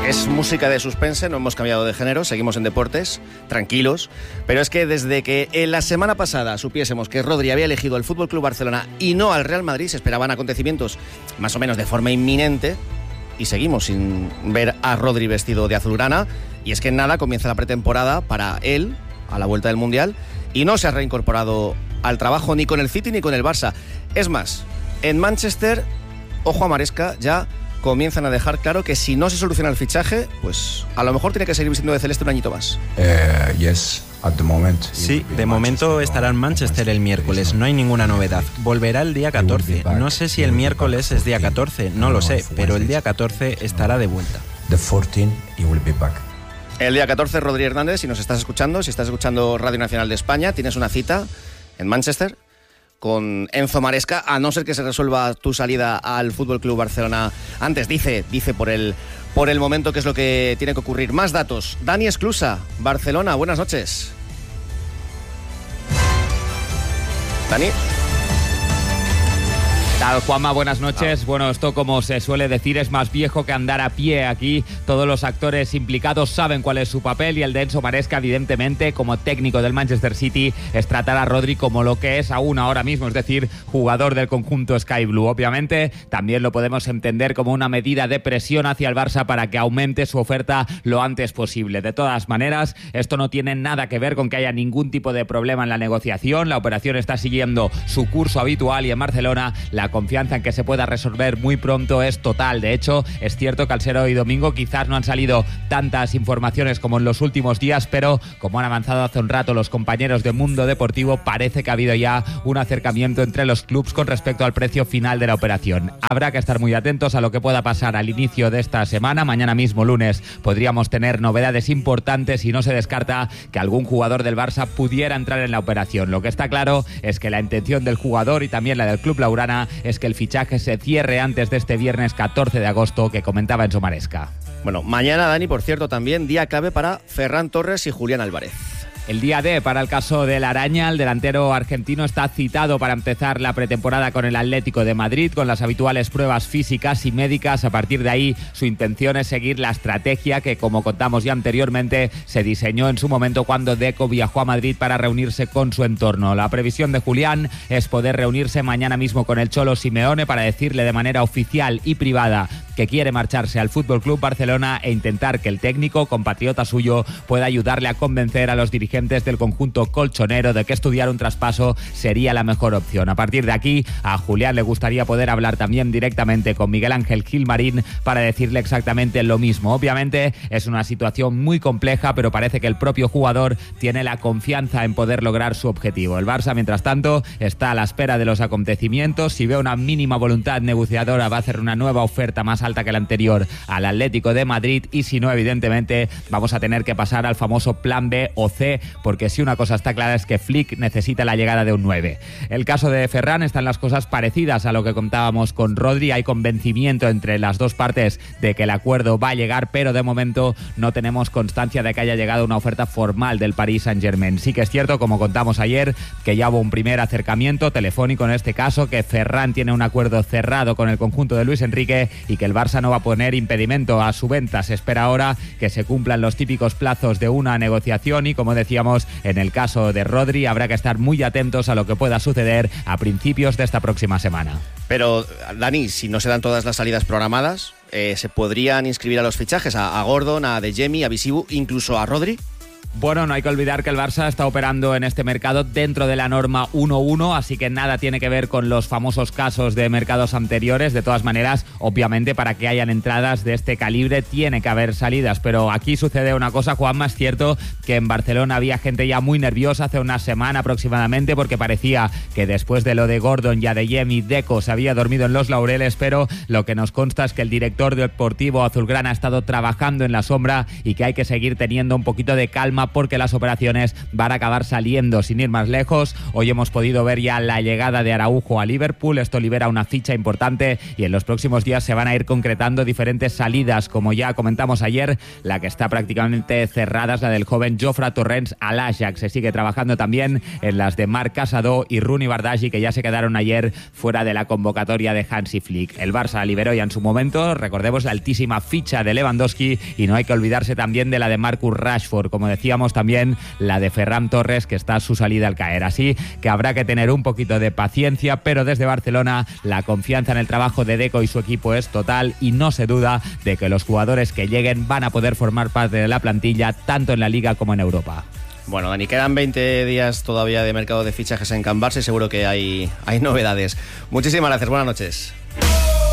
Es música de suspense, no hemos cambiado de género, seguimos en deportes, tranquilos. Pero es que desde que en la semana pasada supiésemos que Rodri había elegido el FC Barcelona y no al Real Madrid, se esperaban acontecimientos más o menos de forma inminente y seguimos sin ver a Rodri vestido de azulgrana. Y es que en nada comienza la pretemporada para él, a la vuelta del Mundial, y no se ha reincorporado al trabajo ni con el City ni con el Barça. Es más, en Manchester, ojo a Maresca, ya comienzan a dejar claro que si no se soluciona el fichaje, pues a lo mejor tiene que seguir vistiendo de celeste un añito más. Sí, de momento estará en Manchester el miércoles, no hay ninguna novedad. Volverá el día 14. No sé si el miércoles es día 14, no lo sé, pero el día 14 estará de vuelta. El día 14, Rodri Hernández, si nos estás escuchando, si estás escuchando Radio Nacional de España, tienes una cita en Manchester con Enzo Maresca, a no ser que se resuelva tu salida al FC Barcelona antes. Dice por el momento que es lo que tiene que ocurrir. Más datos. Dani Esclusa, Barcelona, buenas noches. Dani. Tal, Juanma, buenas noches. Bueno, esto, como se suele decir, es más viejo que andar a pie. Aquí todos los actores implicados saben cuál es su papel, y el de Enzo Maresca, evidentemente, como técnico del Manchester City, es tratar a Rodri como lo que es aún ahora mismo, es decir, jugador del conjunto Sky Blue. Obviamente, también lo podemos entender como una medida de presión hacia el Barça para que aumente su oferta lo antes posible. De todas maneras, esto no tiene nada que ver con que haya ningún tipo de problema en la negociación. La operación está siguiendo su curso habitual y en Barcelona la confianza en que se pueda resolver muy pronto es total. De hecho, es cierto que al ser hoy domingo quizás no han salido tantas informaciones como en los últimos días, pero como han avanzado hace un rato los compañeros de Mundo Deportivo, parece que ha habido ya un acercamiento entre los clubes con respecto al precio final de la operación. Habrá que estar muy atentos a lo que pueda pasar al inicio de esta semana. Mañana mismo, lunes, podríamos tener novedades importantes y no se descarta que algún jugador del Barça pudiera entrar en la operación. Lo que está claro es que la intención del jugador y también la del club blaugrana es que el fichaje se cierre antes de este viernes 14 de agosto que comentaba Enzo Maresca. Bueno, mañana, Dani, por cierto, también día clave para Ferran Torres y Julián Álvarez. El día D para el caso del Araña. El delantero argentino está citado para empezar la pretemporada con el Atlético de Madrid, con las habituales pruebas físicas y médicas. A partir de ahí, su intención es seguir la estrategia que, como contamos ya anteriormente, se diseñó en su momento cuando Deco viajó a Madrid para reunirse con su entorno. La previsión de Julián es poder reunirse mañana mismo con el Cholo Simeone para decirle de manera oficial y privada que quiere marcharse al FC Barcelona e intentar que el técnico, compatriota suyo, pueda ayudarle a convencer a los dirigentes del conjunto colchonero de que estudiar un traspaso sería la mejor opción. A partir de aquí, a Julián le gustaría poder hablar también directamente con Miguel Ángel Gilmarín para decirle exactamente lo mismo. Obviamente es una situación muy compleja, pero parece que el propio jugador tiene la confianza en poder lograr su objetivo. El Barça, mientras tanto, está a la espera de los acontecimientos. Si ve una mínima voluntad negociadora, va a hacer una nueva oferta más alta que la anterior al Atlético de Madrid, y si no, evidentemente, vamos a tener que pasar al famoso plan B o C, porque si una cosa está clara es que Flick necesita la llegada de un 9. El caso de Ferran está en las cosas parecidas a lo que contábamos con Rodri. Hay convencimiento entre las dos partes de que el acuerdo va a llegar, pero de momento no tenemos constancia de que haya llegado una oferta formal del Paris Saint-Germain. Sí que es cierto, como contamos ayer, que ya hubo un primer acercamiento telefónico en este caso, que Ferran tiene un acuerdo cerrado con el conjunto de Luis Enrique y que el Barça no va a poner impedimento a su venta. Se espera ahora que se cumplan los típicos plazos de una negociación y, como decíamos, en el caso de Rodri, habrá que estar muy atentos a lo que pueda suceder a principios de esta próxima semana. Pero, Dani, si no se dan todas las salidas programadas, ¿se podrían inscribir a los fichajes? A Gordon, a De Jemi, a Visibu, incluso a Rodri. Bueno, no hay que olvidar que el Barça está operando en este mercado dentro de la norma 1-1, así que nada tiene que ver con los famosos casos de mercados anteriores. De todas maneras, obviamente, para que hayan entradas de este calibre tiene que haber salidas, pero aquí sucede una cosa, Juanma. Es cierto que en Barcelona había gente ya muy nerviosa hace una semana aproximadamente, porque parecía que después de lo de Gordon y Adeyemi, Deco se había dormido en los laureles, pero lo que nos consta es que el director deportivo azulgrana ha estado trabajando en la sombra y que hay que seguir teniendo un poquito de calma calma porque las operaciones van a acabar saliendo. Sin ir más lejos, hoy hemos podido ver ya la llegada de Araujo a Liverpool. Esto libera una ficha importante y en los próximos días se van a ir concretando diferentes salidas, como ya comentamos ayer. La que está prácticamente cerrada es la del joven Jofre Torrens al Ajax. Se sigue trabajando también en las de Marc Casado y Rooney Bardghji, que ya se quedaron ayer fuera de la convocatoria de Hansi Flick. El Barça liberó ya en su momento, recordemos, la altísima ficha de Lewandowski, y no hay que olvidarse también de la de Marcus Rashford, como decíamos también la de Ferran Torres, que está a su salida al caer. Así que habrá que tener un poquito de paciencia, pero desde Barcelona la confianza en el trabajo de Deco y su equipo es total y no se duda de que los jugadores que lleguen van a poder formar parte de la plantilla tanto en la Liga como en Europa. Bueno, Dani, quedan 20 días todavía de mercado de fichajes en Can Barça y seguro que hay novedades. Muchísimas gracias, buenas noches.